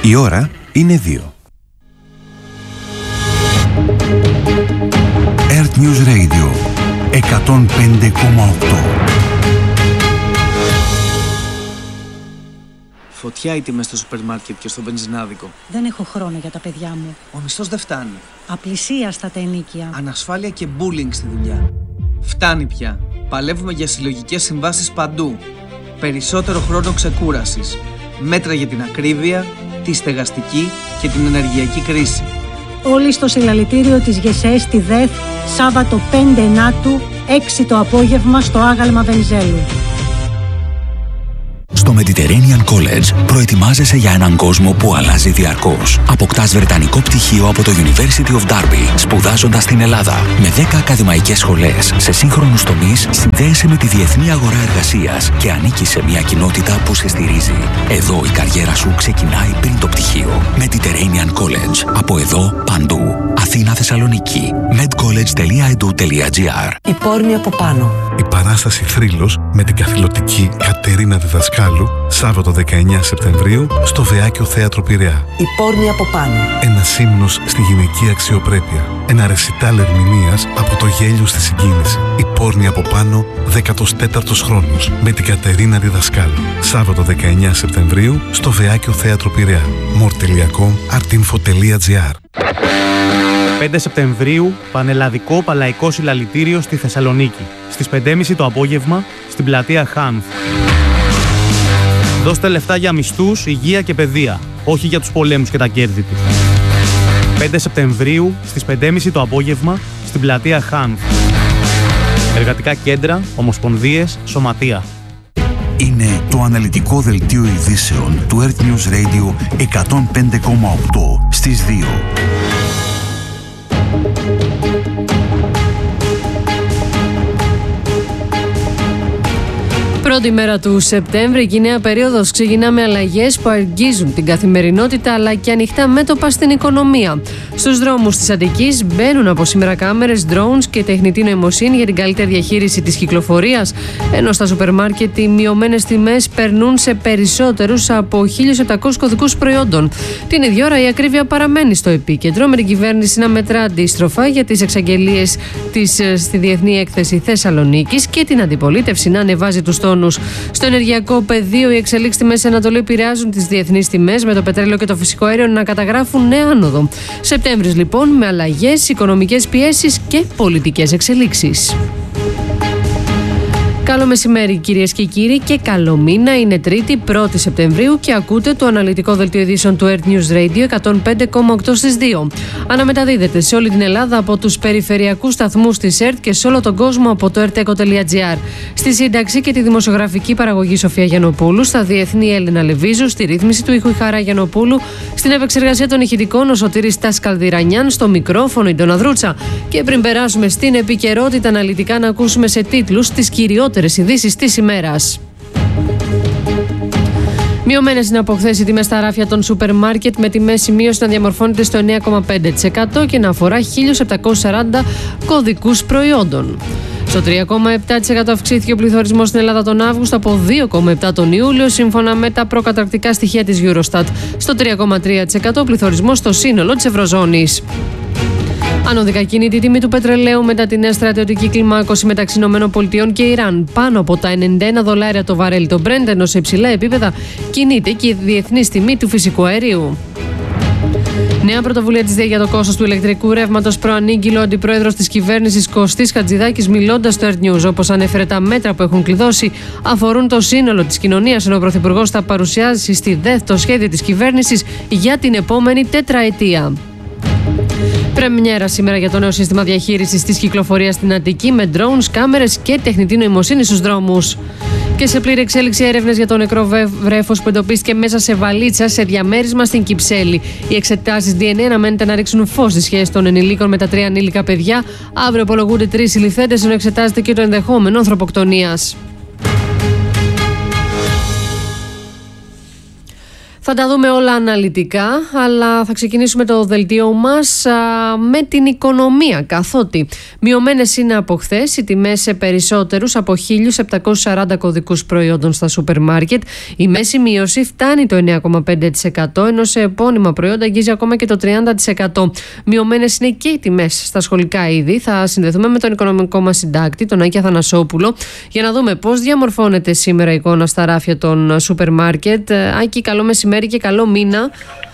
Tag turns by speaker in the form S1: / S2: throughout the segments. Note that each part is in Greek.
S1: Η ώρα είναι 2. Earth News Radio 105,8.
S2: Φωτιά οι τιμές στο σούπερ μάρκετ και στο βενζινάδικο.
S3: Δεν έχω χρόνο για τα παιδιά μου.
S2: Ο μισθός δεν φτάνει.
S3: Απλησίαστα τα ενοίκια.
S2: Ανασφάλεια και bullying στη δουλειά. Φτάνει πια. Παλεύουμε για συλλογικές συμβάσεις παντού. Περισσότερο χρόνο ξεκούρασης. Μέτρα για την ακρίβεια, τη στεγαστική και την ενεργειακή κρίση.
S3: Όλοι στο συλλαλητήριο της ΓΕΣΕ στη ΔΕΘ, Σάββατο 5 Ενάτου, 6 το απόγευμα στο άγαλμα Βενιζέλου.
S4: Στο Mediterranean College προετοιμάζεσαι για έναν κόσμο που αλλάζει διαρκώς. Αποκτάς βρετανικό πτυχίο από το University of Derby, σπουδάζοντας στην Ελλάδα. Με 10 ακαδημαϊκές σχολές σε σύγχρονους τομείς, συνδέεσαι με τη διεθνή αγορά εργασίας και ανήκεις σε μια κοινότητα που σε στηρίζει. Εδώ η καριέρα σου ξεκινάει πριν το πτυχίο. Mediterranean College. Από εδώ, παντού. Αθήνα, Θεσσαλονίκη. medcollege.edu.gr.
S5: Η πόρνη από πάνω.
S6: Η παράσταση Θρύλος με την καθηλωτική Κατερίνα Διδασκάλου, Σάββατο 19 Σεπτεμβρίου, στο Βεάκιο Θέατρο Πειραιά.
S5: Η πόρνη από πάνω.
S6: Ένας ύμνος στη γυναική αξιοπρέπεια. Ένα ρεσιτάλ ερμηνείας από το γέλιο στη συγκίνηση. Η πόρνη από πάνω, 14ος χρόνος, με την Κατερίνα Διδασκάλου. Σάββατο 19 Σεπτεμβρίου, στο Βεάκιο Θέατρο Πειραιά. more.com/artinfo.gr.
S7: 5 Σεπτεμβρίου, Πανελλαδικό Παλαϊκό Συλλαλητήριο στη Θεσσαλονίκη. Στις 5.30 το απόγευμα, στην πλατεία Χάνθ. Δώστε λεφτά για μισθούς, υγεία και παιδεία, όχι για τους πολέμους και τα κέρδη τους. 5 Σεπτεμβρίου, στις 5.30 το απόγευμα, στην πλατεία Χάνθ. Εργατικά κέντρα, ομοσπονδίες, σωματεία.
S1: Είναι το αναλυτικό δελτίο ειδήσεων του Earth News Radio 105,8 στις 2.
S8: Πρώτη μέρα του Σεπτέμβρη, η νέα περίοδος ξεκινά με αλλαγές που αγγίζουν την καθημερινότητα αλλά και ανοιχτά μέτωπα στην οικονομία. Στους δρόμους της Αττικής μπαίνουν από σήμερα κάμερες, drones και τεχνητή νοημοσύνη για την καλύτερη διαχείριση της κυκλοφορίας, ενώ στα σούπερ μάρκετ οι μειωμένες τιμές περνούν σε περισσότερους από 1.700 κωδικούς προϊόντων. Την ίδια ώρα η ακρίβεια παραμένει στο επίκεντρο, με την κυβέρνηση να μετρά αντίστροφα για τις εξαγγελίες της στη Διεθνή Έκθεση Θεσσαλονίκης και την αντιπολίτευση να ανεβάζει τους τόνους. Στο ενεργειακό πεδίο, οι εξελίξεις στη Μέση Ανατολή επηρεάζουν τις διεθνείς τιμές, με το πετρέλαιο και το φυσικό αέριο να καταγράφουν νέα άνοδο. Σεπτέμβρης λοιπόν, με αλλαγές, οικονομικές πιέσεις και πολιτικές εξελίξεις. Καλό μεσημέρι κυρίες και κύριοι και καλό μήνα. Είναι Τρίτη 1η Σεπτεμβρίου και ακούτε το αναλυτικό δελτίο ειδήσεων του Earth News Radio 105,8 στις 2. Αναμεταδίδεται σε όλη την Ελλάδα από τους περιφερειακούς σταθμούς της ΕΡΤ και σε όλο τον κόσμο από το erteco.gr. Στη σύνταξη και τη δημοσιογραφική παραγωγή Σοφία Γιαννοπούλου, στα διεθνή Έλληνα Λεβίζου, στη ρύθμιση του ήχου η Χαρά Γιαννοπούλου, στην επεξεργασία των ηχητικών ο Σωτήρης Τασκαλδιρανιάν, στο μικρόφωνο η Ντόνα Δρούτσα. Και πριν περάσουμε στην επικαιρότητα αναλυτικά, να ακούσουμε σε τίτλους τις κυριότερες ειδήσεις της ημέρας. Μειωμένες είναι από χθες οι τιμές στα ράφια των σούπερ μάρκετ, με τη μέση μείωση να διαμορφώνεται στο 9,5% και να αφορά 1.740 κωδικούς προϊόντων. Στο 3,7% αυξήθηκε ο πληθωρισμός στην Ελλάδα τον Αύγουστο από 2,7% τον Ιούλιο, σύμφωνα με τα προκαταρκτικά στοιχεία της Eurostat. Στο 3,3% ο πληθωρισμός στο σύνολο της Ευρωζώνης. Ανωδικά κινείται η τιμή του πετρελαίου μετά τη νέα στρατιωτική κλιμάκωση μεταξύ ΗΠΑ και Ιράν. Πάνω από τα $91 το βαρέλι το Brent, ενώ σε υψηλά επίπεδα κινείται και η διεθνής τιμή του φυσικού αερίου. Νέα πρωτοβουλία της ΔΕΗ για το κόστος του ηλεκτρικού ρεύματος προανήγγειλε ο αντιπρόεδρος της κυβέρνησης Κωστής Χατζηδάκης, μιλώντας στο Earth News. Όπως ανέφερε, τα μέτρα που έχουν κλειδώσει αφορούν το σύνολο της κοινωνίας, ενώ ο Πρωθυπουργός θα παρουσιάσει στη ΔΕΘ το σχέδιο της κυβέρνησης για την επόμενη τετραετία. Πρεμιέρα σήμερα για το νέο σύστημα διαχείρισης της κυκλοφορίας στην Αττική, με drones, κάμερες και τεχνητή νοημοσύνη στους δρόμους. Και σε πλήρη εξέλιξη έρευνες για το νεκρό βρέφος που εντοπίστηκε μέσα σε βαλίτσα σε διαμέρισμα στην Κυψέλη. Οι εξετάσεις DNA αναμένεται να ρίξουν φως στις σχέσεις των ενηλίκων με τα 3 ανήλικα παιδιά. Αύριο απολογούνται 3 συλληφθέντες, ενώ εξετάζεται και το ενδεχόμενο ανθρωποκτονίας. Θα τα δούμε όλα αναλυτικά, αλλά θα ξεκινήσουμε το δελτίο μας με την οικονομία, καθότι μειωμένες είναι από χθες οι τιμές σε περισσότερους από 1.740 κωδικούς προϊόντων στα σούπερ μάρκετ. Η μέση μείωση φτάνει το 9,5%, ενώ σε επώνυμα προϊόντα αγγίζει ακόμα και το 30%. Μειωμένες είναι και οι τιμές στα σχολικά είδη. Θα συνδεθούμε με τον οικονομικό μας συντάκτη, τον Άκη Αθανασόπουλο, για να δούμε πώς διαμορφώνεται σήμερα η εικόνα στα ράφια των σούπερ μάρκετ. Άκη, καλό μεσημέρι και καλό μήνα.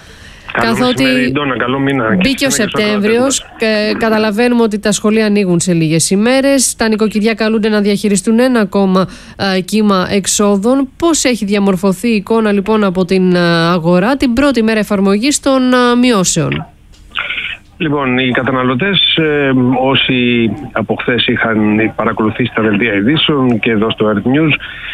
S9: Καθότι καλό μήνα.
S8: Μπήκε ο Σεπτέμβριος, καταλαβαίνουμε ότι τα σχολεία ανοίγουν σε λίγες ημέρες. Τα νοικοκυριά καλούνται να διαχειριστούν ένα ακόμα κύμα εξόδων. Πώς έχει διαμορφωθεί η εικόνα λοιπόν από την αγορά την πρώτη μέρα εφαρμογής των μειώσεων?
S9: Λοιπόν, οι καταναλωτές, όσοι από χθες είχαν παρακολουθήσει τα δελτία ειδήσεων και εδώ στο Earth News,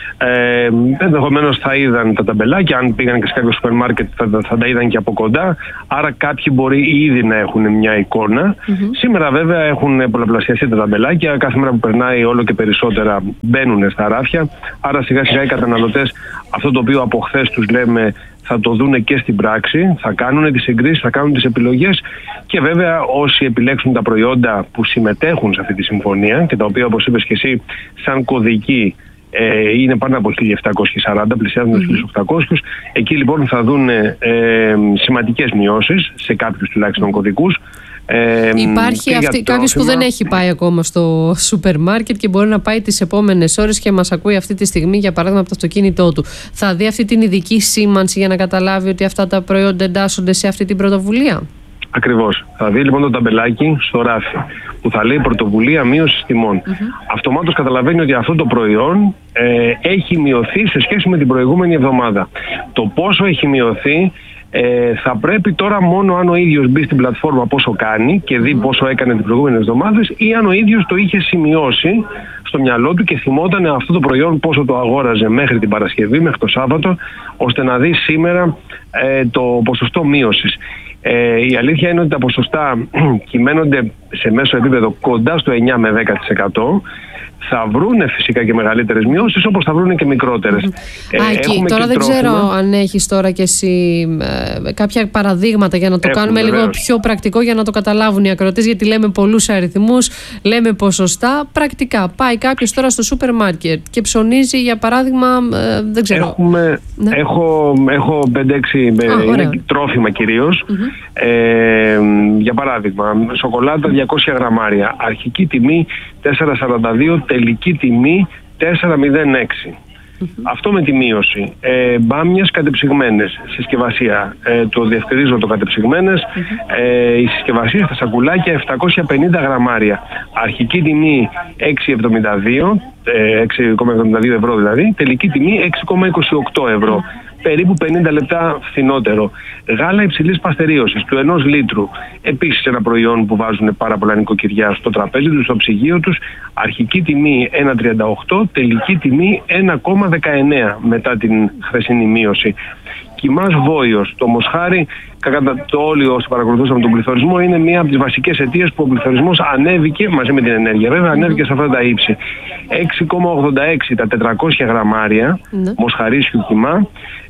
S9: ενδεχομένως θα είδαν τα ταμπελάκια. Αν πήγαν και σε κάποιο σούπερ μάρκετ θα τα είδαν και από κοντά. Άρα κάποιοι μπορεί ήδη να έχουν μια εικόνα. Σήμερα βέβαια έχουν πολλαπλασιαστεί τα ταμπελάκια. Κάθε μέρα που περνάει όλο και περισσότερα μπαίνουν στα ράφια. Άρα σιγά σιγά οι καταναλωτές, αυτό το οποίο από χθες τους λέμε, θα το δούνε και στην πράξη, θα κάνουν τις συγκρίσεις, θα κάνουν τις επιλογές και βέβαια όσοι επιλέξουν τα προϊόντα που συμμετέχουν σε αυτή τη συμφωνία και τα οποία, όπως είπες και εσύ, σαν κωδική είναι πάνω από 1.740, πλησιάζουν τους 1.800. Εκεί λοιπόν θα δουν σημαντικές μειώσεις σε κάποιους τουλάχιστον κωδικούς.
S8: Υπάρχει κάποιος που δεν έχει πάει ακόμα στο σούπερ μάρκετ και μπορεί να πάει τις επόμενες ώρες και μας ακούει αυτή τη στιγμή, για παράδειγμα, από το αυτοκίνητό του. Θα δει αυτή την ειδική σήμανση για να καταλάβει ότι αυτά τα προϊόντα εντάσσονται σε αυτή την πρωτοβουλία?
S9: Ακριβώς. Θα δει λοιπόν το ταμπελάκι στο ράφι που θα λέει πρωτοβουλία μείωσης τιμών. Αυτομάτως καταλαβαίνει ότι αυτό το προϊόν έχει μειωθεί σε σχέση με την προηγούμενη εβδομάδα. Το πόσο έχει μειωθεί θα πρέπει τώρα μόνο αν ο ίδιος μπει στην πλατφόρμα πόσο κάνει και δει πόσο έκανε τις προηγούμενες εβδομάδες, ή αν ο ίδιος το είχε σημειώσει στο μυαλό του και θυμόταν αυτό το προϊόν πόσο το αγόραζε μέχρι την Παρασκευή, μέχρι το Σάββατο, ώστε να δει σήμερα το ποσοστό μείωσης. Η αλήθεια είναι ότι τα ποσοστά κυμαίνονται σε μέσο επίπεδο κοντά στο 9 με 10%. Θα βρούνε φυσικά και μεγαλύτερες μειώσεις, όπως θα βρούνε και μικρότερες.
S8: Άκη, τώρα δεν ξέρω αν έχεις τώρα και εσύ κάποια παραδείγματα για να το κάνουμε λίγο πιο πρακτικό, για να το καταλάβουν οι ακροατές, γιατί λέμε πολλούς αριθμούς, λέμε ποσοστά. Πρακτικά, πάει κάποιος τώρα στο σούπερ μάρκετ και ψωνίζει, για παράδειγμα, δεν ξέρω.
S9: Έχω 5-6 τρόφιμα κυρίως. Για παράδειγμα, σοκολάτα 200 γραμμάρια, αρχική τιμή 4,42, τελική τιμή 4,06. Αυτό με τη μείωση. Μπάμιες κατεψυγμένες, συσκευασία. Το διευκρινίζω το κατεψυγμένες. Η συσκευασία στα σακουλάκια 750 γραμμάρια. Αρχική τιμή 6,72, 6,72 ευρώ δηλαδή. Τελική τιμή 6,28 ευρώ. Περίπου 50 λεπτά φθηνότερο. Γάλα υψηλής παστερίωσης του 1 λίτρου. Επίσης ένα προϊόν που βάζουν πάρα πολλά νοικοκυριά στο τραπέζι τους, στο ψυγείο τους. Αρχική τιμή 1,38, τελική τιμή 1,19 μετά την χθεσινή μείωση. Κιμάς βόηος. Το μοσχάρι, κατά το όλοι όσοι παρακολουθούσαμε τον πληθωρισμό, είναι μία από τις βασικές αιτίες που ο πληθωρισμός ανέβηκε μαζί με την ενέργεια. Βέβαια ανέβηκε σε αυτά τα ύψη. 6,86 τα 400 γραμμάρια μοσχαρίσιου κιμά.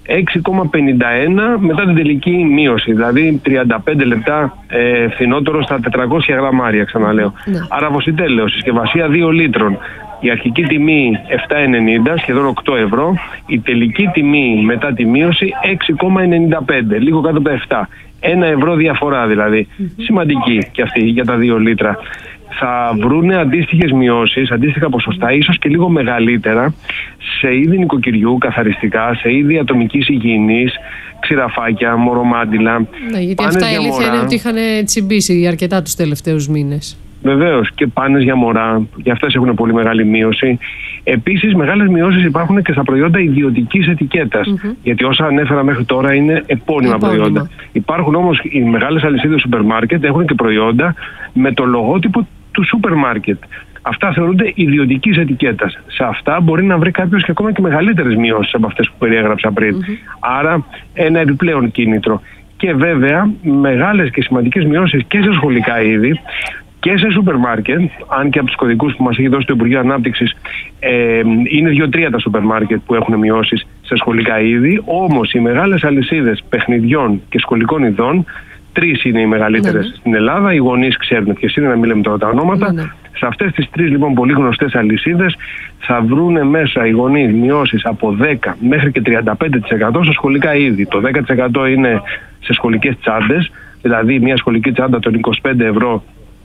S9: 6,51 μετά την τελική μείωση, δηλαδή 35 λεπτά φθηνότερο στα 400 γραμμάρια, ξαναλέω. Άρα βοσιτέλεο, συσκευασία 2 λίτρων. Η αρχική τιμή 7,90, σχεδόν 8 ευρώ. Η τελική τιμή μετά τη μείωση 6,95, λίγο κάτω από τα 7. 1 ευρώ διαφορά δηλαδή. Σημαντική και αυτή για τα 2 λίτρα. Θα βρούνε αντίστοιχες μειώσεις, αντίστοιχα ποσοστά, ίσως και λίγο μεγαλύτερα, σε είδη νοικοκυριού, καθαριστικά, σε είδη ατομικής υγιεινής, ξηραφάκια, μωρομάντιλα.
S8: Ναι, γιατί αυτά η αλήθεια είναι ότι είχαν τσιμπήσει αρκετά τους τελευταίους μήνες.
S9: Βεβαίως, και πάνες για μωρά, για αυτές έχουν πολύ μεγάλη μείωση. Επίσης, μεγάλες μειώσεις υπάρχουν και στα προϊόντα ιδιωτικής ετικέτας. Γιατί όσα ανέφερα μέχρι τώρα είναι επώνυμα προϊόντα. Υπάρχουν όμως οι μεγάλες αλυσίδες σούπερ μάρκετ, έχουν και προϊόντα με το λογότυπο του σούπερ μάρκετ. Αυτά θεωρούνται ιδιωτικής ετικέτας. Σε αυτά μπορεί να βρει κάποιος και ακόμα και μεγαλύτερες μειώσεις από αυτές που περιέγραψα πριν. Άρα, ένα επιπλέον κίνητρο. Και βέβαια, μεγάλες και σημαντικές μειώσεις και σε σχολικά είδη και σε σούπερ μάρκετ, αν και από τους κωδικούς που μας έχει δώσει το Υπουργείο Ανάπτυξης είναι 2-3 τα σούπερ μάρκετ που έχουν μειώσεις σε σχολικά είδη. Όμως οι μεγάλες αλυσίδες παιχνιδιών και σχολικών ειδών, 3 είναι οι μεγαλύτερες στην Ελλάδα. Οι γονείς ξέρουν ποιες είναι, να μην λέμε τώρα τα ονόματα. Σε αυτές τις 3 λοιπόν πολύ γνωστές αλυσίδες θα βρούνε μέσα οι γονείς μειώσεις από 10 μέχρι και 35% σε σχολικά είδη. Το 10% είναι σε σχολικές τσάντες, δηλαδή μια σχολική τσάντα των 25 ευρώ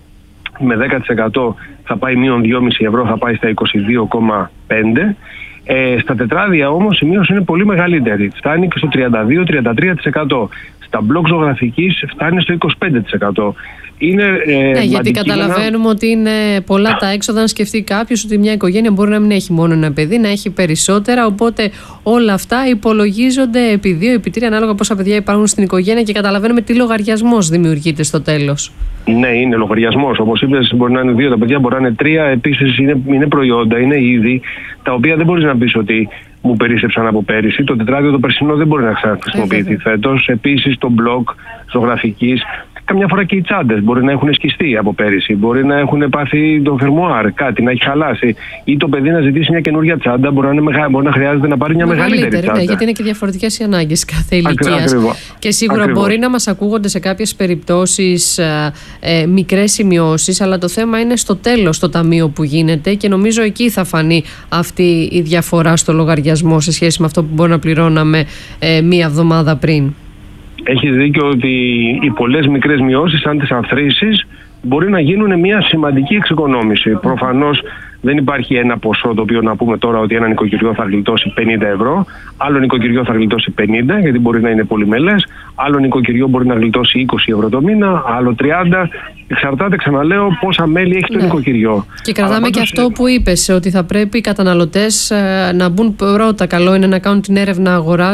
S9: με 10% θα πάει μείον 2,5 ευρώ, θα πάει στα 22,5. Στα τετράδια όμως η μείωση είναι πολύ μεγαλύτερη. Φτάνει και στο 32-33%. Στα μπλοκ ζωγραφικής φτάνει στο 25%.
S8: Γιατί καταλαβαίνουμε ότι είναι πολλά τα έξοδα. Αν σκεφτεί κάποιος ότι μια οικογένεια μπορεί να μην έχει μόνο ένα παιδί, να έχει περισσότερα. Οπότε όλα αυτά υπολογίζονται επί 2, επί 3, ανάλογα πόσα παιδιά υπάρχουν στην οικογένεια, και καταλαβαίνουμε τι λογαριασμός δημιουργείται στο τέλος.
S9: Ναι, είναι λογαριασμός. Όπως είπες, μπορεί να είναι 2 τα παιδιά, μπορεί να είναι 3. Επίσης είναι προϊόντα, είναι είδη τα οποία δεν μπορείς να πεις ότι μου περίσσεψαν από πέρυσι. Το τετράδιο το περσινό δεν μπορεί να ξαναχρησιμοποιηθεί φέτος. Επίσης το μπλοκ ζωγραφικής. Καμιά φορά και οι τσάντες μπορεί να έχουν σκιστεί από πέρυσι, μπορεί να έχουν πάθει το φερμουάρ, κάτι να έχει χαλάσει, ή το παιδί να ζητήσει μια καινούργια τσάντα, μπορεί να χρειάζεται να πάρει μια μεγαλύτερη τσάντα.
S8: Ναι, γιατί είναι και διαφορετικές οι ανάγκες κάθε ηλικίας. Και σίγουρα μπορεί να μας ακούγονται σε κάποιες περιπτώσεις μικρές σημειώσεις, αλλά το θέμα είναι στο τέλος το ταμείο που γίνεται, και νομίζω εκεί θα φανεί αυτή η διαφορά στο λογαριασμό σε σχέση με αυτό που μπορεί να πληρώναμε μία εβδομάδα πριν.
S9: Έχεις δίκιο ότι οι πολλές μικρές μειώσεις, σαν τις ανθρήσεις, μπορεί να γίνουν μια σημαντική εξοικονόμηση. Προφανώς δεν υπάρχει ένα ποσό το οποίο να πούμε τώρα ότι ένα νοικοκυριό θα γλιτώσει 50 ευρώ, άλλο νοικοκυριό θα γλιτώσει 50, γιατί μπορεί να είναι πολυμελές, άλλο νοικοκυριό μπορεί να γλιτώσει 20 ευρώ το μήνα, άλλο 30. Εξαρτάται, ξαναλέω, πόσα μέλη έχει το νοικοκυριό.
S8: Και κρατάμε και αυτό που είπες, ότι θα πρέπει οι καταναλωτές να μπουν πρώτα. Καλό είναι να κάνουν την έρευνα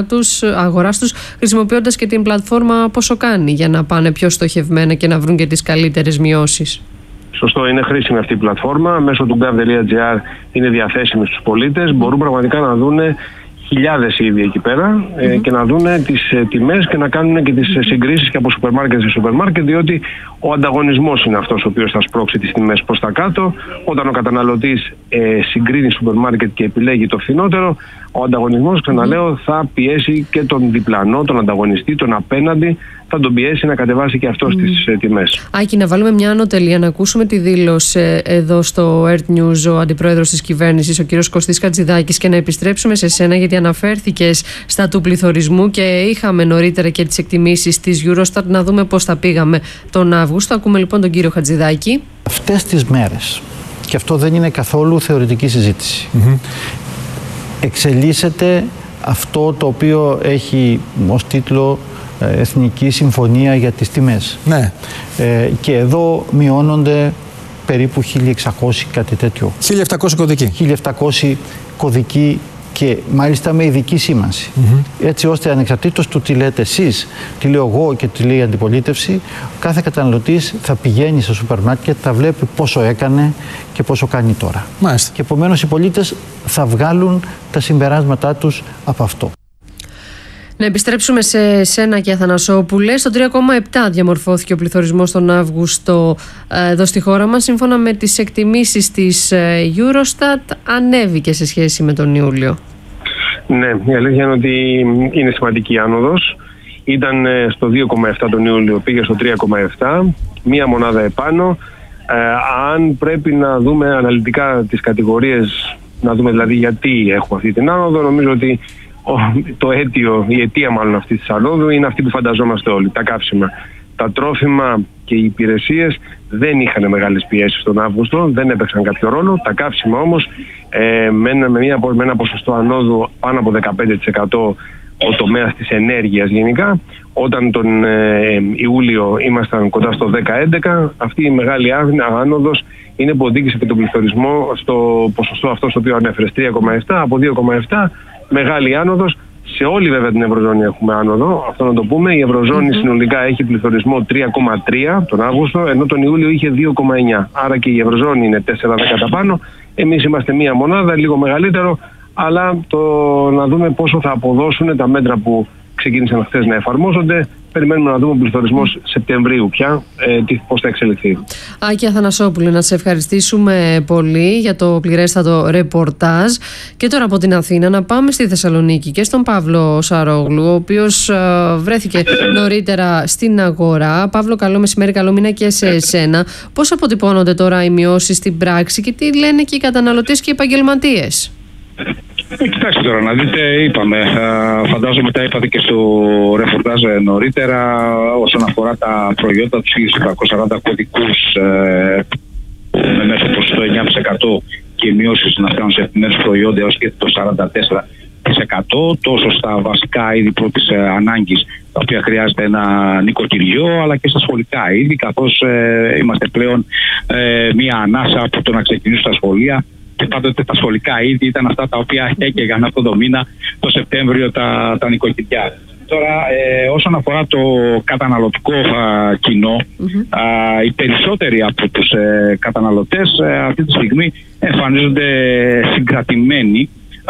S8: αγοράς τους, χρησιμοποιώντας και την πλατφόρμα Πόσο Κάνει, για να πάνε πιο στοχευμένα και να βρουν και τις καλύτερες μειώσεις.
S9: Σωστό, είναι χρήσιμη αυτή η πλατφόρμα. Μέσω του gov.gr είναι διαθέσιμη στους πολίτες. Μπορούν πραγματικά να δούνε χιλιάδες είδη εκεί πέρα και να δούνε τις τιμές και να κάνουν και τις συγκρίσεις και από σούπερ μάρκετ σε σούπερ μάρκετ, διότι ο ανταγωνισμός είναι αυτός ο οποίος θα σπρώξει τις τιμές προς τα κάτω. Όταν ο καταναλωτής συγκρίνει σούπερ μάρκετ και επιλέγει το φθηνότερο, ο ανταγωνισμός, ξαναλέω, θα πιέσει και τον διπλανό, τον ανταγωνιστή, τον απέναντι, θα τον πιέσει να κατεβάσει και αυτός τις τιμές.
S8: Άκη, να βάλουμε μια ανωτελεία, να ακούσουμε τη δήλωση εδώ στο Earth News ο αντιπρόεδρος της κυβέρνησης, ο κύριος Κωστής Χατζηδάκης, και να επιστρέψουμε σε σένα, γιατί αναφέρθηκες στα του πληθωρισμού και είχαμε νωρίτερα και τις εκτιμήσεις της Eurostat, να δούμε πώς θα πήγαμε τον Αύγουστο. Ακούμε λοιπόν τον κύριο Χατζηδάκη.
S10: Αυτές τις μέρες, και αυτό δεν είναι καθόλου θεωρητική συζήτηση, εξελίσσεται αυτό το οποίο έχει ως τίτλο Εθνική Συμφωνία για τις τιμές. Ναι. Και εδώ μειώνονται περίπου 1.600, κάτι τέτοιο. 1.700 κωδικοί. 1.700 κωδικοί, και μάλιστα με ειδική σήμανση. Έτσι ώστε ανεξαρτήτως του τι λέτε εσείς, τι λέω εγώ και τι λέει η αντιπολίτευση, κάθε καταναλωτής θα πηγαίνει στο σούπερ μάρκετ, θα βλέπει πόσο έκανε και πόσο κάνει τώρα. Μάλιστα. Και επομένως οι πολίτες θα βγάλουν τα συμπεράσματά τους από αυτό.
S8: Να επιστρέψουμε σε σένα και Αθανασόπουλε. Στο 3,7 διαμορφώθηκε ο πληθωρισμός τον Αύγουστο εδώ στη χώρα μας. Σύμφωνα με τις εκτιμήσεις της Eurostat, ανέβηκε σε σχέση με τον Ιούλιο.
S9: Ναι, η αλήθεια είναι ότι είναι σημαντική άνοδος. Ήταν στο 2,7 τον Ιούλιο, πήγε στο 3,7, μία μονάδα επάνω. Αν πρέπει να δούμε αναλυτικά τις κατηγορίες, να δούμε δηλαδή γιατί έχουμε αυτή την άνοδο, νομίζω ότι η αιτία μάλλον αυτής της ανόδου είναι αυτή που φανταζόμαστε όλοι, τα καύσιμα. Τα τρόφιμα και οι υπηρεσίες δεν είχαν μεγάλες πιέσεις τον Αύγουστο, δεν έπαιξαν κάποιο ρόλο. Τα καύσιμα όμως με ένα ποσοστό ανόδου πάνω από 15% ο τομέας της ενέργειας γενικά. Όταν τον Ιούλιο ήμασταν κοντά στο 10-11, αυτή η μεγάλη άνοδος είναι που οδήγησε και τον πληθωρισμό στο ποσοστό αυτό στο οποίο ανέφερες, 3,7 από 2,7, μεγάλη άνοδος. Σε όλη βέβαια την Ευρωζώνη έχουμε άνοδο, αυτό να το πούμε. Η Ευρωζώνη συνολικά έχει πληθωρισμό 3,3 τον Αύγουστο, ενώ τον Ιούλιο είχε 2,9. Άρα και η Ευρωζώνη είναι 4 πάνω. Εμείς είμαστε μία μονάδα, λίγο μεγαλύτερο, αλλά να δούμε πόσο θα αποδώσουν τα μέτρα που ξεκίνησαν χθες να εφαρμόζονται περιμένουμε να δούμε ο πληθωρισμός Σεπτεμβρίου πια, πώς θα εξελιχθεί.
S8: Άκη Αθανασόπουλε, να σε ευχαριστήσουμε πολύ για το πληρέστατο ρεπορτάζ. Και τώρα από την Αθήνα να πάμε στη Θεσσαλονίκη και στον Παύλο Σαρόγλου, ο οποίος βρέθηκε νωρίτερα στην αγορά. Παύλο, καλό μεσημέρι, καλό μήνα και σε εσένα. Πώς αποτυπώνονται τώρα οι μειώσεις στην πράξη και τι λένε και οι καταναλωτές και οι επαγγελματίες?
S11: Κοιτάξτε τώρα να δείτε, είπαμε, φαντάζομαι τα είπατε και στο ρεπορτάζ νωρίτερα, όσον αφορά τα προϊόντα, τους 1.740 κωδικούς με μέσο ποσοστό 9% και μειώσεις να φτάνουν σε επιμέρους προϊόντα έως και το 44%, τόσο στα βασικά είδη πρώτης ανάγκης, τα οποία χρειάζεται ένα νοικοκυριό, αλλά και στα σχολικά είδη, καθώς είμαστε πλέον μία ανάσα από το να ξεκινήσουν τα σχολεία. Και πάντοτε τα σχολικά είδη ήταν αυτά τα οποία έκαιγαν αυτό το μήνα, το Σεπτέμβριο, τα νοικοκυριά. Τώρα, όσον αφορά το καταναλωτικό κοινό, οι περισσότεροι από τους καταναλωτές αυτή τη στιγμή εμφανίζονται συγκρατημένοι.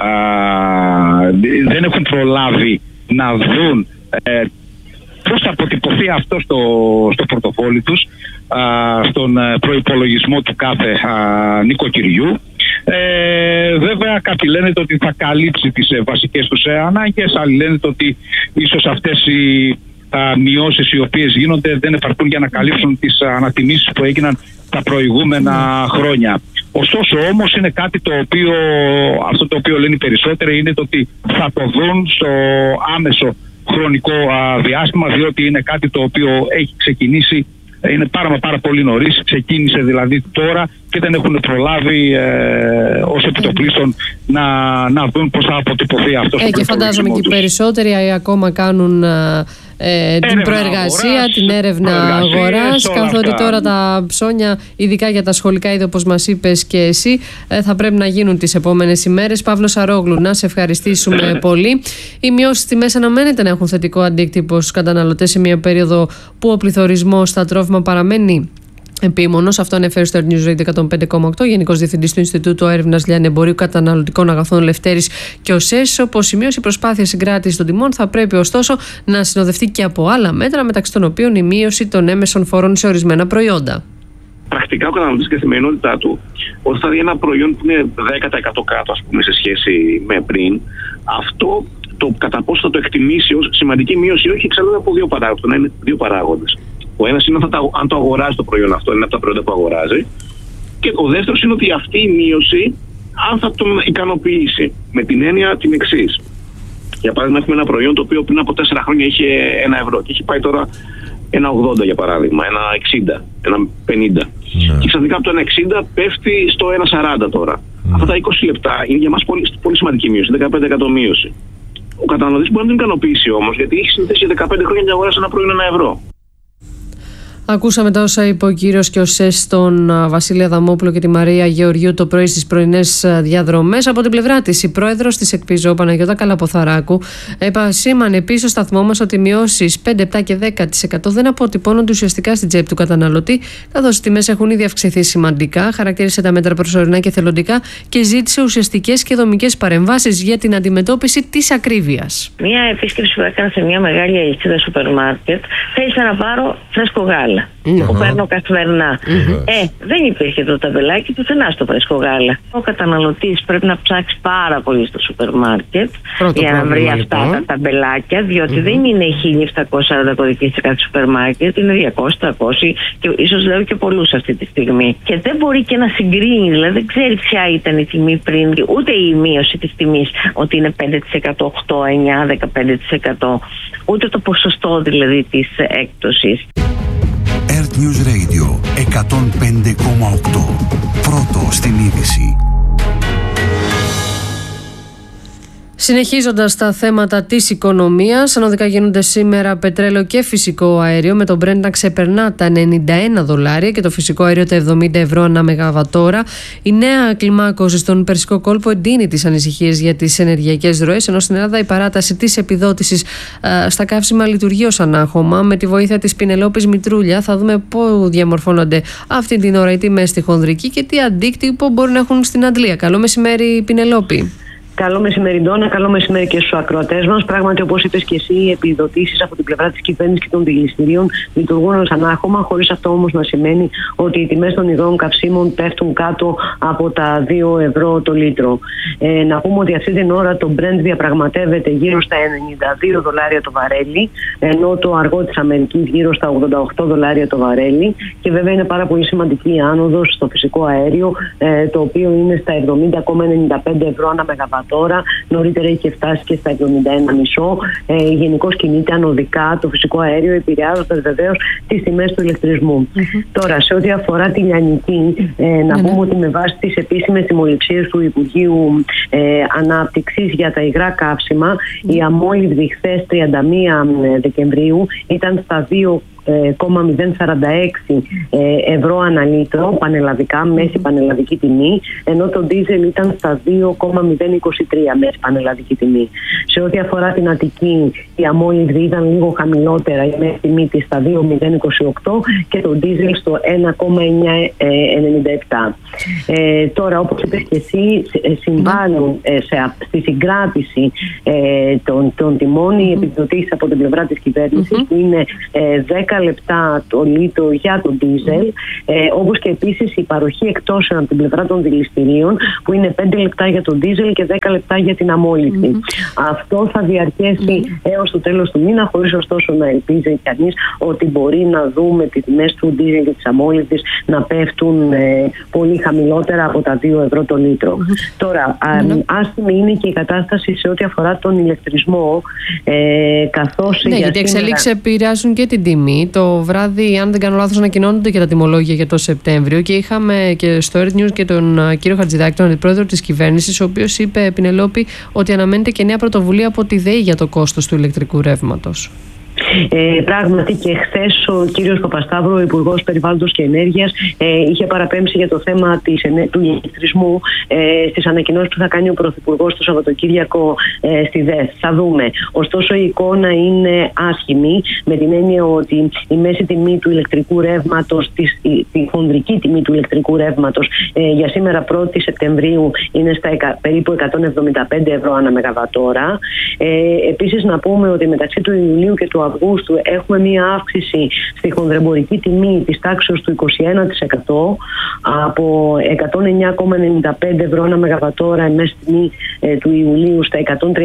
S11: Δεν έχουν προλάβει να δουν πώς θα αποτυπωθεί αυτό στο πορτοφόλι τους, στον προϋπολογισμό του κάθε νοικοκυριού. Βέβαια κάποιοι λένε ότι θα καλύψει τις βασικές τους ανάγκες, άλλοι λένε ότι ίσως αυτές οι μειώσεις οι οποίες γίνονται δεν επαρκούν για να καλύψουν τις ανατιμήσεις που έγιναν τα προηγούμενα χρόνια. Ωστόσο όμως είναι κάτι αυτό το οποίο λένε οι περισσότεροι, είναι το ότι θα το δουν στο άμεσο χρονικό διάστημα, διότι είναι κάτι το οποίο έχει ξεκινήσει, είναι πάρα πολύ νωρίς, ξεκίνησε δηλαδή τώρα και δεν έχουν προλάβει ως επιτοπλίστων να δουν πώς θα αποτυπωθεί αυτό.
S8: Και φαντάζομαι και οι περισσότεροι ακόμα κάνουν την προεργασία, την έρευνα αγοράς, καθότι τώρα τα ψώνια, ειδικά για τα σχολικά είδη όπως μας είπες και εσύ, θα πρέπει να γίνουν τις επόμενες ημέρες. Παύλο Σαρόγλου, να σε ευχαριστήσουμε πολύ. Οι μειώσεις στη μέση αναμένεται να έχουν θετικό αντίκτυπο στους καταναλωτές σε μια περίοδο που ο πληθωρισμός στα τρόφιμα παραμένει επίμονος. Αυτό ανέφερε στο News Radio 105,8 Γενικός Διευθυντής του Ινστιτούτου Έρευνας Λιανεμπορίου Καταναλωτικών Αγαθών Λευτέρης και ο ΣΕΣ. Όπως σημείωσε, η προσπάθεια συγκράτησης των τιμών θα πρέπει ωστόσο να συνοδευτεί και από άλλα μέτρα, μεταξύ των οποίων η μείωση των έμεσων φόρων σε ορισμένα προϊόντα.
S12: Πρακτικά ο καταναλωτής και η καθημερινότητά του, όταν θα δει ένα προϊόν που είναι 10% κάτω, ας πούμε, σε σχέση με πριν, αυτό το κατά πόσο θα το εκτιμήσει ως σημαντική μείωση ή όχι, εξαρτάται από δύο παράγοντες. Ο ένας είναι αν το αγοράζει το προϊόν αυτό, είναι από τα προϊόντα που αγοράζει. Και ο δεύτερος είναι ότι αυτή η μείωση, αν θα τον ικανοποιήσει. Με την έννοια την εξής. Για παράδειγμα, έχουμε ένα προϊόν το οποίο πριν από 4 χρόνια είχε 1 ευρώ και έχει πάει τώρα 1,80 για παράδειγμα, 1,60, 1,50. Και ξαφνικά από το 1,60 πέφτει στο 1,40 τώρα. Αυτά τα 20 λεπτά είναι για μας πολύ σημαντική μείωση, 15% μείωση. Ο καταναλωτής μπορεί να την ικανοποιήσει όμως, γιατί έχει συνηθίσει 15 χρόνια να αγοράσει ένα προϊόν 1 ευρώ.
S8: Ακούσαμε τα όσα είπε ο κύριος και ο ΣΕΣ τον Βασίλη Αδαμόπουλο και τη Μαρία Γεωργίου το πρωί στις πρωινές διαδρομές. Από την πλευρά της, η πρόεδρος της ΕΚΠΙΖΟ, Παναγιώτα Καλαποθαράκου, επασήμανε επίσης στο σταθμό μας ότι οι μειώσεις 5, 7 και 10% δεν αποτυπώνονται ουσιαστικά στην τσέπη του καταναλωτή, καθώς οι τιμές έχουν ήδη αυξηθεί σημαντικά. Χαρακτήρισε τα μέτρα προσωρινά και θελοντικά και ζήτησε ουσιαστικές και δομικές παρεμβάσεις για την αντιμετώπιση της ακρίβειας.
S13: Μία επίσκεψη που έκανα σε μια μεγάλη αλυσίδα σούπερ μάρκετ, θέλησα να πάρω φρέσκο γάλα. Που παίρνω καθημερινά. Δεν υπήρχε το ταμπελάκι πουθενά στο φρέσκο γάλα. Ο καταναλωτής πρέπει να ψάξει πάρα πολύ στο σούπερ μάρκετ για να βρει αυτά τα ταμπελάκια, διότι δεν είναι 1.740 κωδικοί σε κάθε σούπερ μάρκετ, είναι 200, 300 και ίσως λέω και πολλούς αυτή τη στιγμή. Και δεν μπορεί και να συγκρίνει, δηλαδή δεν ξέρει ποια ήταν η τιμή πριν, ούτε η μείωση της τιμής ότι είναι 5%, 8, 9, 15%, ούτε το ποσοστό δηλαδή της έκπτωσης.
S1: Earth News Radio 105,8. Πρώτο στην είδηση.
S8: Συνεχίζοντας τα θέματα της οικονομίας, ανωδικά γίνονται σήμερα πετρέλαιο και φυσικό αέριο, με τον Brent να ξεπερνά τα $91 και το φυσικό αέριο τα 70 ευρώ ανά μεγαβατόρα. Η νέα κλιμάκωση στον Περσικό κόλπο εντείνει τις ανησυχίες για τις ενεργειακές ροές, ενώ στην Ελλάδα η παράταση της επιδότησης στα καύσιμα λειτουργεί ως ανάχωμα. Με τη βοήθεια της Πινελόπης Μητρούλια θα δούμε πού διαμορφώνονται αυτή την ώρα οι τιμές στη χονδρική και τι αντίκτυπο μπορούν να έχουν στην αντλία. Καλό μεσημέρι, Πινελόπη.
S14: Καλό μεσημέρι, Ντόνα. Καλό μεσημέρι και στους ακροατές μας. Πράγματι, όπως είπες και εσύ, οι επιδοτήσεις από την πλευρά της κυβέρνησης και των δηληστηρίων λειτουργούν ως ανάχωμα, χωρίς αυτό όμως να σημαίνει ότι οι τιμές των ιδρώων καυσίμων πέφτουν κάτω από τα 2 ευρώ το λίτρο. Να πούμε ότι αυτή την ώρα το Brent διαπραγματεύεται γύρω στα $92 το βαρέλι, ενώ το αργό της Αμερικής γύρω στα $88 το βαρέλι. Και βέβαια είναι πάρα πολύ σημαντική η άνοδος στο φυσικό αέριο, το οποίο είναι στα 70,95 ευρώ ανά μεγαβατόρα. Νωρίτερα είχε φτάσει και στα 71,5. Γενικώς κινείται ανωδικά το φυσικό αέριο, επηρεάζοντας βεβαίως τις τιμές του ηλεκτρισμού. Τώρα, σε ό,τι αφορά τη λιανική, να πούμε ότι με βάση τις επίσημες τιμοληψίες του Υπουργείου Ανάπτυξης για τα υγρά καύσιμα, η αμόλυβδη χθες 31 Δεκεμβρίου ήταν στα 2,046 ευρώ ανά λίτρο πανελλαδικά, μέση πανελλαδική τιμή, ενώ το ντίζελ ήταν στα 2,023 μέση πανελλαδική τιμή. Σε ό,τι αφορά την Αττική, η αμόλυβδη ήταν λίγο χαμηλότερα, η μέση τιμή της στα 2,028 και το ντίζελ στο 1,997. Τώρα, όπως είπες και εσύ, συμβάλλουν στη συγκράτηση των τιμών οι επιδοτήσεις από την πλευρά της κυβέρνησης, που είναι 10 λεπτά το λίτρο για το ντίζελ, όπως και επίσης η παροχή εκτόσεων από την πλευρά των δηληστηρίων, που είναι 5 λεπτά για το ντίζελ και 10 λεπτά για την αμόλυβδη. Αυτό θα διαρκέσει έως το τέλος του μήνα, χωρίς ωστόσο να ελπίζει κανείς ότι μπορεί να δούμε τις τιμές του ντίζελ και της αμόλυβδης να πέφτουν πολύ χαμηλότερα από τα 2 ευρώ το λίτρο. Τώρα, άσχημη είναι και η κατάσταση σε ό,τι αφορά τον ηλεκτρισμό, καθώς
S8: γιατί οι εξελίξεις επηρεάζουν και την τιμή. Το βράδυ, αν δεν κάνω λάθος, ανακοινώνονται και τα τιμολόγια για το Σεπτέμβριο, και είχαμε και στο Earth News και τον κύριο Χατζηδάκη, τον αντιπρόεδρο της κυβέρνησης, ο οποίος είπε, Πινελόπη, ότι αναμένεται και νέα πρωτοβουλία από τη ΔΕΗ για το κόστος του ηλεκτρικού ρεύματος.
S14: Πράγματι, και χθες ο κύριος Παπασταύρου, ο Υπουργός Περιβάλλοντος και Ενέργειας, είχε παραπέμψει για το θέμα του ηλεκτρισμού στις ανακοινώσεις που θα κάνει ο Πρωθυπουργός το Σαββατοκύριακο στη ΔΕΘ. Θα δούμε. Ωστόσο, η εικόνα είναι άσχημη, με την έννοια ότι η μέση τιμή του ηλεκτρικού ρεύματος, τη χονδρική τιμή του ηλεκτρικού ρεύματος για σήμερα 1η Σεπτεμβρίου είναι στα περίπου 175 ευρώ ανά μεγαβατόρα. Επίσης, να πούμε ότι μεταξύ του Ιουλίου και του Αυγούστου έχουμε μία αύξηση στη χονδρεμπορική τιμή της τάξης του 21%, από 109,95 ευρώ ένα μεγαβατόρα η μέση τιμή του Ιουλίου στα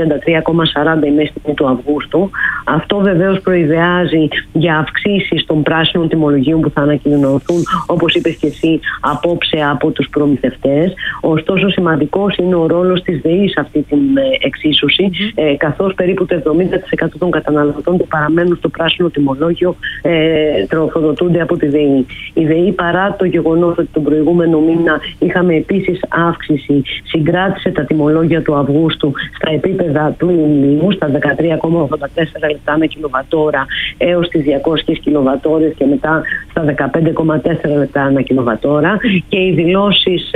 S14: 133,40 η μέση τιμή του Αυγούστου. Αυτό βεβαίως προειδεάζει για αυξήσεις των πράσινων τιμολογίων που θα ανακοινωθούν, όπως είπες και εσύ, απόψε από τους προμηθευτές. Ωστόσο, σημαντικός είναι ο ρόλος της ΔΕΗ σε αυτή την εξίσωση, καθώς περίπου το 70% των καταναλωτών που παραμένουν στο πράσινο τιμολόγιο τροφοδοτούνται από τη ΔΕΗ. Η ΔΕΗ, παρά το γεγονός ότι τον προηγούμενο μήνα είχαμε επίσης αύξηση, συγκράτησε τα τιμολόγια του Αυγούστου στα επίπεδα του Ιουλίου, στα 13,84 λεπτά ανά κιλοβατόρα έως τις 200 κιλοβατόρες και μετά στα 15,4 λεπτά ανά κιλοβατόρα. Και οι δηλώσεις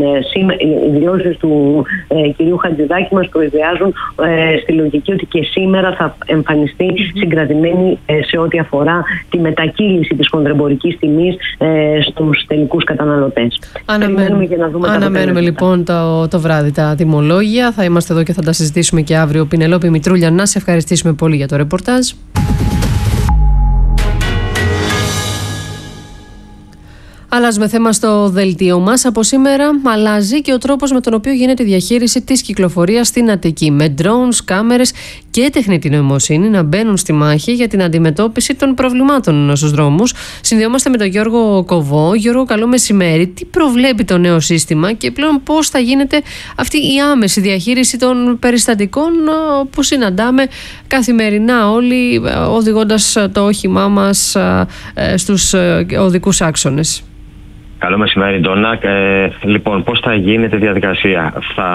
S14: του κυρίου Χατζηδάκη μας προειδεάζουν στη λογική ότι και σήμερα θα εμφανιστεί συγκρατημένη σε ό,τι αφορά τη μετακύληση της χονδρεμπορικής τιμής στους τελικούς καταναλωτές.
S8: Αναμένουμε λοιπόν το βράδυ τα τιμολόγια. Θα είμαστε εδώ και θα τα συζητήσουμε και αύριο. Πινελόπη Μητρούλια, να σε ευχαριστήσουμε πολύ για το ρεπορτάζ. Αλλάζουμε θέμα στο δελτίο μας. Από σήμερα αλλάζει και ο τρόπος με τον οποίο γίνεται η διαχείριση της κυκλοφορίας στην Αττική, με drones, κάμερες και τεχνητή νοημοσύνη να μπαίνουν στη μάχη για την αντιμετώπιση των προβλημάτων στους δρόμους. Συνδεόμαστε με τον Γιώργο Κοβό. Γιώργο, καλό μεσημέρι. Τι προβλέπει το νέο σύστημα και πλέον πώς θα γίνεται αυτή η άμεση διαχείριση των περιστατικών που συναντάμε καθημερινά όλοι, οδηγώντας το όχημά μας στους οδικούς άξονες?
S15: Καλό μεσημέρι, Ντόνα. Λοιπόν, πώς θα γίνεται η διαδικασία?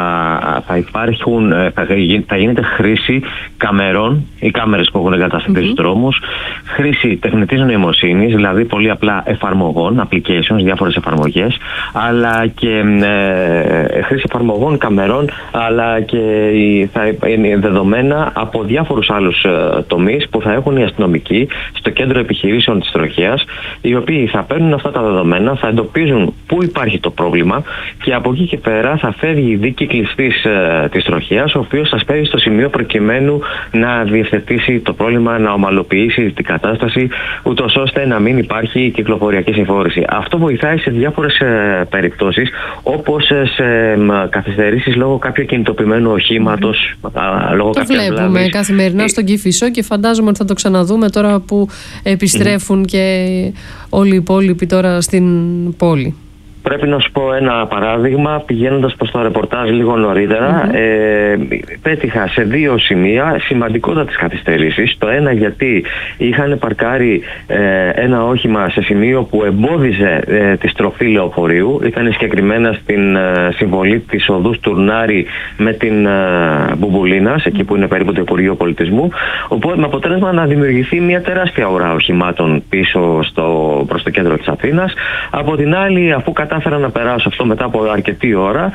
S15: Θα γίνεται χρήση καμερών, οι κάμερες που έχουν εγκατασταθεί στους δρόμους, χρήση τεχνητής νοημοσύνης, δηλαδή πολύ απλά εφαρμογών, applications, διάφορες εφαρμογές, αλλά και χρήση εφαρμογών, καμερών, αλλά και θα είναι δεδομένα από διάφορους άλλους τομείς που θα έχουν οι αστυνομικοί στο κέντρο επιχειρήσεων της τροχέας, οι οποίοι θα παίρνουν αυτά τα δεδομένα, θα εντοπίσουν εντοπίζουν πού υπάρχει το πρόβλημα και από εκεί και πέρα θα φεύγει η δίκη κλειστής της τροχέας, ο οποίος θα σπέβει στο σημείο προκειμένου να διευθετήσει το πρόβλημα, να ομαλοποιήσει την κατάσταση, ούτως ώστε να μην υπάρχει κυκλοφοριακή συμφόρηση. Αυτό βοηθάει σε διάφορες περιπτώσεις, όπως σε καθυστερήσεις λόγω κάποιου κινητοποιημένου οχήματος, λόγω κάποιου βλάβης. Το βλέπουμε
S8: καθημερινά στον Κηφισό και φαντάζομαι ότι θα το ξαναδούμε τώρα που επιστρέφουν και όλοι οι υπόλοιποι τώρα στην πόλη.
S15: Πρέπει να σου πω ένα παράδειγμα. Πηγαίνοντας προς το ρεπορτάζ λίγο νωρίτερα, πέτυχα σε 2 σημεία σημαντικότατες καθυστερήσεις. Το ένα γιατί είχαν παρκάρει ένα όχημα σε σημείο που εμπόδιζε τη στροφή λεωφορείου. Ήταν συγκεκριμένα στην συμβολή της οδούς Τουρνάρη με την Μπουμπουλίνας, εκεί που είναι περίπου το Υπουργείο Πολιτισμού. Οπότε με αποτέλεσμα να δημιουργηθεί μια τεράστια ουρά οχημάτων πίσω προς το κέντρο της Αθήνας. Από την άλλη, αφού κατάφερα να περάσω αυτό μετά από αρκετή ώρα,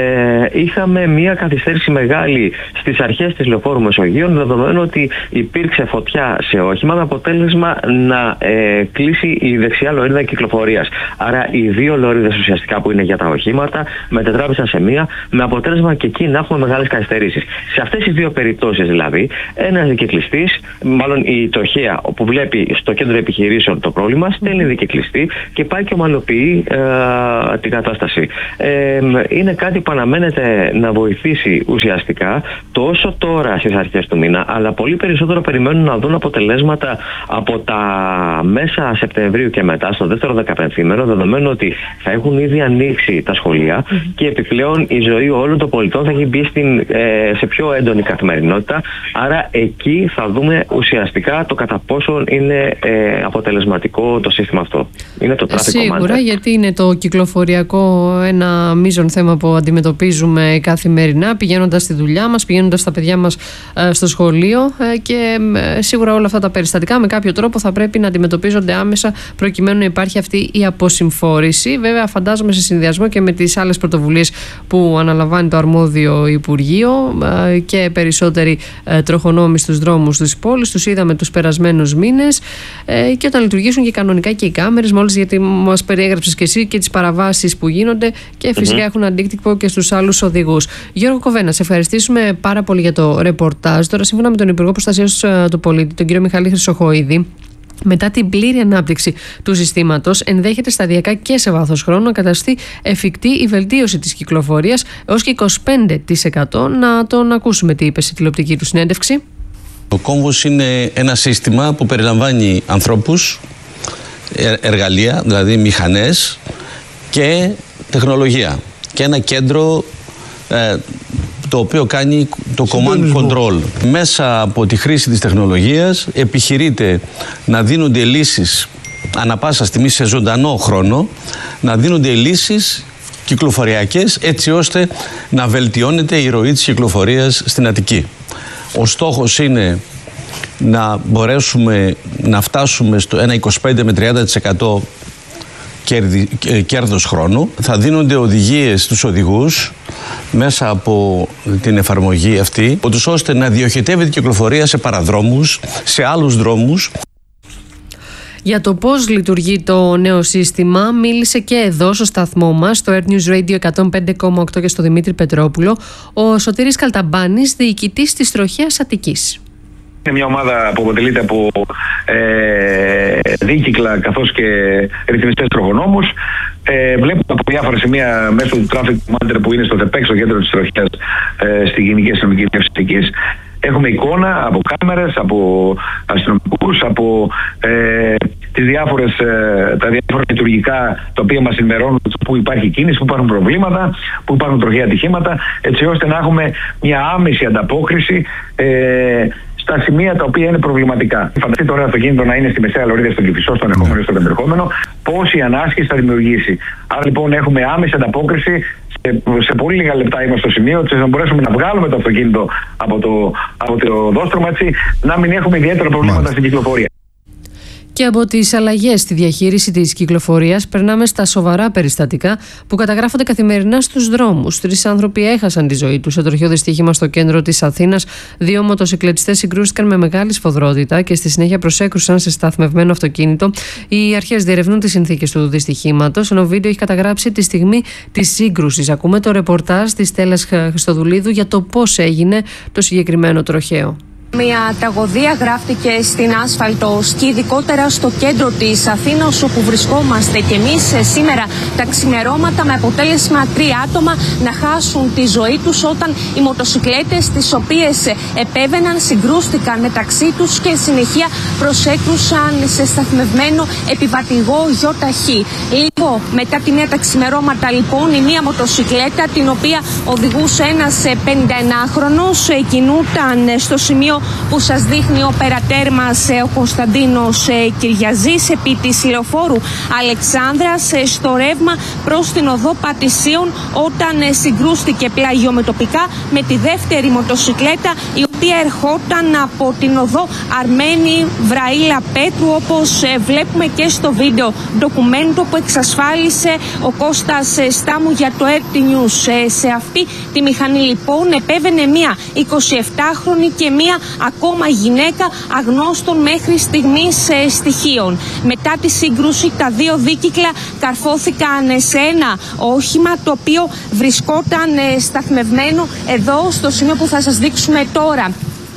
S15: είχαμε μια καθυστέρηση μεγάλη στις αρχές της λεωφόρου Μεσογείων, δεδομένου ότι υπήρξε φωτιά σε όχημα με αποτέλεσμα να κλείσει η δεξιά λωρίδα κυκλοφορίας. Άρα οι 2 λωρίδες ουσιαστικά που είναι για τα οχήματα μετετράπησαν σε μία, με αποτέλεσμα και εκεί να έχουμε μεγάλες καθυστερήσεις. Σε αυτές τις 2 περιπτώσεις δηλαδή, ένας δικαικλειστής, μάλλον η τροχέα που βλέπει στο κέντρο επιχειρήσεων το πρόβλημα, στέλνει δικαικλειστή και πάει και ομαλοποιεί την κατάσταση. Είναι κάτι που αναμένεται να βοηθήσει ουσιαστικά τόσο τώρα στις αρχές του μήνα, αλλά πολύ περισσότερο περιμένουν να δουν αποτελέσματα από τα μέσα Σεπτεμβρίου και μετά, στο δεύτερο 15ήμερο, δεδομένου ότι θα έχουν ήδη ανοίξει τα σχολεία και επιπλέον η ζωή όλων των πολιτών θα έχει μπει σε πιο έντονη καθημερινότητα. Άρα εκεί θα δούμε ουσιαστικά το κατά πόσο είναι αποτελεσματικό το σύστημα αυτό. Είναι το traffic
S8: Σίγουρα, γιατί είναι το κυκλοφοριακό ένα μείζον θέμα που αντιμετωπίζουμε καθημερινά, πηγαίνοντας στη δουλειά μας, πηγαίνοντας τα παιδιά μας στο σχολείο, και σίγουρα όλα αυτά τα περιστατικά με κάποιο τρόπο θα πρέπει να αντιμετωπίζονται άμεσα προκειμένου να υπάρχει αυτή η αποσυμφόρηση. Βέβαια, φαντάζομαι σε συνδυασμό και με τις άλλες πρωτοβουλίες που αναλαμβάνει το αρμόδιο Υπουργείο και περισσότεροι τροχονόμοι στους δρόμους της πόλης. Τους είδαμε τους περασμένους μήνες, και όταν λειτουργήσουν και κανονικά και οι κάμερες, μόλις γιατί μας περιέγραψες και εσύ και τις παραβάσεις που γίνονται και φυσικά έχουν αντίκτυπο και στους άλλους οδηγούς. Γιώργο Κοβένα, σε ευχαριστήσουμε πάρα πολύ για το ρεπορτάζ. Τώρα, σύμφωνα με τον Υπουργό Προστασίας του Πολίτη, τον κύριο Μιχάλη Χρυσοχοίδη, μετά την πλήρη ανάπτυξη του συστήματος, ενδέχεται σταδιακά και σε βάθος χρόνου να καταστεί εφικτή η βελτίωση της κυκλοφορίας έως και 25%. Να τον ακούσουμε τι είπε στη τηλεοπτική του συνέντευξη.
S16: Το κόμβος είναι ένα σύστημα που περιλαμβάνει ανθρώπους, εργαλεία, δηλαδή μηχανές και τεχνολογία, και ένα κέντρο το οποίο κάνει το command control. Μέσα από τη χρήση της τεχνολογίας επιχειρείται να δίνονται λύσεις ανά πάσα στιγμή σε ζωντανό χρόνο, να δίνονται λύσεις κυκλοφοριακές έτσι ώστε να βελτιώνεται η ροή της κυκλοφορίας στην Αττική. Ο στόχος είναι να μπορέσουμε να φτάσουμε στο ένα 25 με 30% κέρδος χρόνου. Θα δίνονται οδηγίες στους οδηγούς μέσα από την εφαρμογή αυτή, ώστε να διοχετεύεται η κυκλοφορία σε παραδρόμους, σε άλλους δρόμους.
S8: Για το πώς λειτουργεί το νέο σύστημα μίλησε και εδώ στο σταθμό μας, στο Earth News Radio 105,8 και στο Δημήτρη Πετρόπουλο, ο Σωτήρης Καλταμπάνης, διοικητής της Τροχέας Αττικής.
S12: Είναι μια ομάδα που αποτελείται από δίκυκλα καθώς και ρυθμιστές τροχονόμους. Βλέπουμε από διάφορα σημεία μέσω του Traffic Commander που είναι στο ΤΕΠΕΚ, στο κέντρο της τροχιάς, στη Γενική Αστυνομική Διεύθυνση Αττικής. Έχουμε εικόνα από κάμερες, από αστυνομικούς, από τα διάφορα λειτουργικά τα οποία μας ενημερώνουν που υπάρχει κίνηση, που υπάρχουν προβλήματα, που υπάρχουν τροχαία ατυχήματα, έτσι ώστε να έχουμε μια άμεση ανταπόκριση στα σημεία τα οποία είναι προβληματικά. Φανταστείτε τώρα το αυτοκίνητο να είναι στη μεσαία λωρίδα, στον Κηφισό, στον ερχόμενο ή στον επερχόμενο, πόση ανάσχεση θα δημιουργήσει. Άρα λοιπόν έχουμε άμεση ανταπόκριση. Σε πολύ λίγα λεπτά είμαστε στο σημείο ώστε να μπορέσουμε να βγάλουμε το αυτοκίνητο από το οδόστρωμα, έτσι, να μην έχουμε ιδιαίτερα προβλήματα στην κυκλοφορία.
S8: Και από τις αλλαγές στη διαχείριση της κυκλοφορίας περνάμε στα σοβαρά περιστατικά που καταγράφονται καθημερινά στους δρόμους. 3 άνθρωποι έχασαν τη ζωή τους σε τροχαίο δυστύχημα στο κέντρο της Αθήνας. 2 μοτοσυκλετιστές συγκρούστηκαν με μεγάλη σφοδρότητα και στη συνέχεια προσέκρουσαν σε σταθμευμένο αυτοκίνητο. Οι αρχές διερευνούν τις συνθήκες του δυστυχήματος. Ένα βίντεο έχει καταγράψει τη στιγμή της σύγκρουσης. Ακούμε το ρεπορτάζ της Στέλλας Χριστοδουλίδου για το πώς έγινε το συγκεκριμένο τροχαίο.
S17: Μια τραγωδία γράφτηκε στην άσφαλτος και ειδικότερα στο κέντρο της Αθήνας, όπου βρισκόμαστε κι εμείς σήμερα τα ξημερώματα, με αποτέλεσμα 3 άτομα να χάσουν τη ζωή τους όταν οι μοτοσυκλέτες τις οποίες επέβαιναν συγκρούστηκαν μεταξύ τους και συνεχεία προσέκρουσαν σε σταθμευμένο επιβατηγό γιοταχή. Λίγο μετά τη μία τα ξημερώματα λοιπόν, η μία μοτοσυκλέτα την οποία οδηγούσε ένας 51χρονος κινούταν στο σημείο που σας δείχνει ο περατέρ μας ο Κωνσταντίνος Κυριαζής επί της λεωφόρου Αλεξάνδρας στο ρεύμα προς την οδό Πατησίων, όταν συγκρούστηκε πλαγιομετωπικά με τη δεύτερη μοτοσυκλέτα, η οποία ερχόταν από την οδό Αρμένη Βραήλα Πέτρου, όπως βλέπουμε και στο βίντεο ντοκουμέντο που εξασφάλισε ο Κώστας Στάμου για το RT News. Σε αυτή τη μηχανή λοιπόν επέβαινε μία 27χρονη και μία ακόμα γυναίκα αγνώστων μέχρι στιγμής στοιχείων. Μετά τη σύγκρουση τα 2 δίκυκλα καρφώθηκαν σε ένα όχημα το οποίο βρισκόταν σταθμευμένο εδώ στο σημείο που θα σας δείξουμε τώρα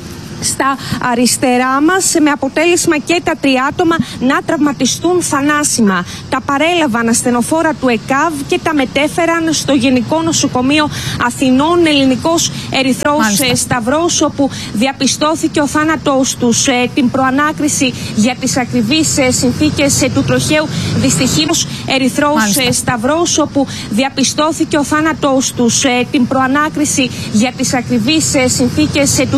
S17: στα αριστερά μας, με αποτέλεσμα και τα 3 άτομα να τραυματιστούν θανάσιμα. Τα παρέλαβαν ασθενοφόρα του ΕΚΑΒ και τα μετέφεραν στο Γενικό Νοσοκομείο Αθηνών, Ελληνικός Ερυθρός Σταυρός, όπου διαπιστώθηκε ο θάνατος τους. Την προανάκριση για τις ακριβείς συνθήκες του τροχαίου δυστυχήματος Ερυθρός Σταυρός, όπου διαπιστώθηκε ο θάνατος τους. Την προανάκριση για τις ακριβείς συνθήκες του